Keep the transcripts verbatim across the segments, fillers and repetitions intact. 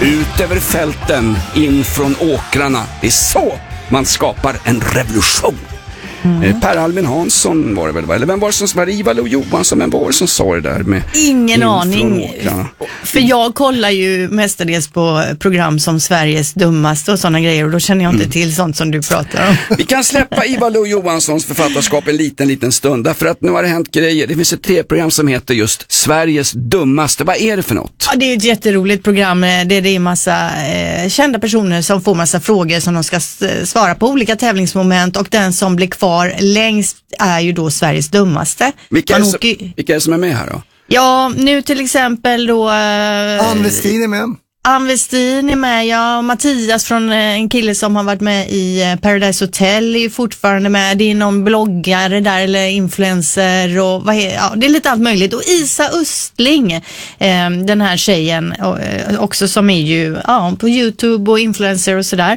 Ut över fälten, in från åkrarna. Det är så man skapar en revolution. Mm. Per Albin Hansson var det väl, eller vem var det som var Ivar Lo Johansson, men var det som sa det där med ingen aning, för jag kollar ju mestadels på program som Sveriges dummaste och sådana grejer, och då känner jag inte mm. till sånt som du pratar om. Vi kan släppa Ivar Lo Johanssons författarskap en liten, liten stund, för att nu har det hänt grejer. Det finns ett tv-program som heter just Sveriges dummaste. Vad är det för något? Ja, det är ett jätteroligt program. Det är, det är massa eh, kända personer som får massa frågor som de ska svara på, olika tävlingsmoment, och den som blir kvar längst är ju då Sveriges dummaste. Vilka är, som, åker... vilka är som är med här då? Ja, nu till exempel då... Ann Westin är med. Ann Westin är med, ja. Mattias från en kille som har varit med i Paradise Hotel är ju fortfarande med. Det är någon bloggare där, eller influencer, och vad är, ja, det är lite allt möjligt. Och Isa Östling, eh, den här tjejen eh, också, som är ju ja, på YouTube och influencer och sådär.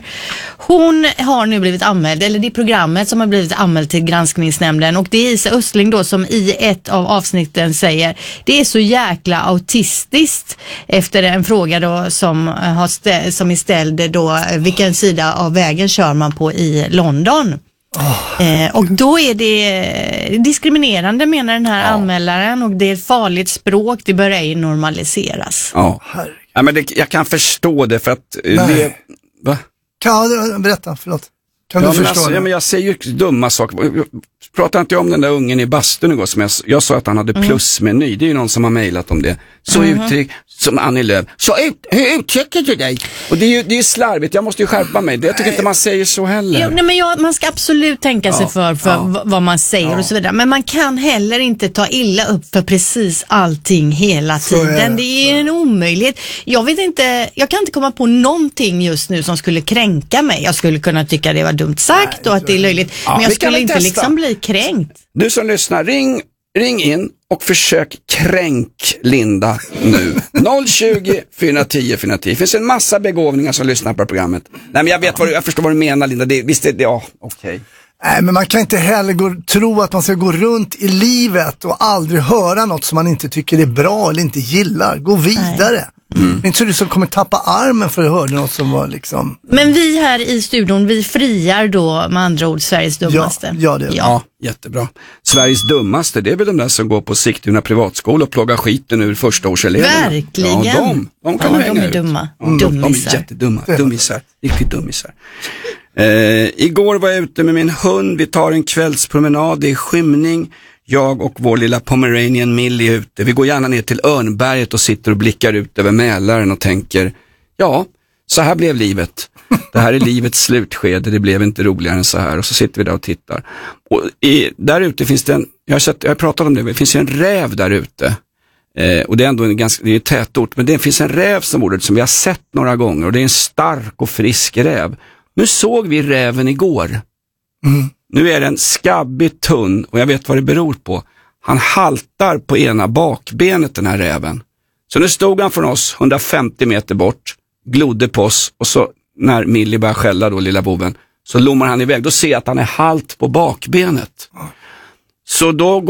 Hon har nu blivit anmäld, eller det är programmet som har blivit anmäld till granskningsnämnden, och det är Isa Östling då som i ett av avsnitten säger det är så jäkla autistiskt, efter en fråga då som, har stä- som är ställd då, vilken sida av vägen kör man på i London. Oh. Eh, och då är det diskriminerande, menar den här ja. anmälaren, och det är ett farligt språk, det bör ej normaliseras. Ja, ja men det, jag kan förstå det, för att det, va? Kan du berätta, förlåt. Kan ja, du men förstå alltså, det? Ja, men jag säger ju dumma saker. Pratar inte jag om den där ungen i bastun igår, som jag, jag sa att han hade plusmeny. Det är ju någon som har mejlat om det. Så mm. uttryck som Annie Lööf. Så ut, hur uttrycker du dig? Och det är ju det är slarvigt. Jag måste ju skärpa mig. Jag tycker inte man säger så heller. Jo, nej, men jag, man ska absolut tänka sig ja, för, för ja. vad man säger ja. och så vidare. Men man kan heller inte ta illa upp för precis allting hela tiden. Är det. det är en omöjlighet. Jag vet inte, jag kan inte komma på någonting just nu som skulle kränka mig. Jag skulle kunna tycka det var dumt sagt nej, och att det är löjligt. Ja, men jag skulle inte testa. liksom bli kränkt. Du som lyssnar, ring, ring in och försök kränk Linda nu. noll tjugo, fyra tio, fyra tio. Det finns en massa begåvningar som lyssnar på programmet. Nej, men jag vet vad du, jag förstår vad du menar, Linda. Det, visst är det, ja, okej. Okay. Nej, men man kan inte heller gå, tro att man ska gå runt i livet och aldrig höra något som man inte tycker är bra eller inte gillar. Gå vidare. Mm. Inte så du som kommer tappa armen för att höra något som var liksom... Men vi här i studion, vi friar då med andra ord Sveriges dummaste. Ja, ja det är det. Ja, jättebra. Sveriges dummaste, det är väl de där som går på Sigtuna privatskola och plågar skiten ur första årseleverna. Verkligen. Ja, de, de kan ja, hänga de är ut. dumma. Ja, de, de är jättedumma. Dummisar. Riktigt dummisar. Eh, igår var jag ute med min hund. Vi tar en kvällspromenad. Det är skymning. Jag och vår lilla Pomeranian Millie är ute. Vi går gärna ner till Örnberget och sitter och blickar ut över Mälaren och tänker, ja, så här blev livet. Det här är livets slutskede, det blev inte roligare än så här. Och så sitter vi där och tittar. Och i, där ute finns det en, jag har, sett, jag har pratat om det, det finns en räv där ute. Eh, och det är ändå en ganska, det är en tätort, men det finns en räv som ordet som vi har sett några gånger. Och det är en stark och frisk räv. Nu såg vi räven igår. Mm. Nu är den skabbigt tunn och jag vet vad det beror på. Han haltar på ena bakbenet, den här räven. Så nu stod han från oss hundrafemtio meter bort, glodde på oss, och så när Millie börjar skälla då, lilla boven, så lommar han iväg. Då ser jag att han är halt på bakbenet. Så då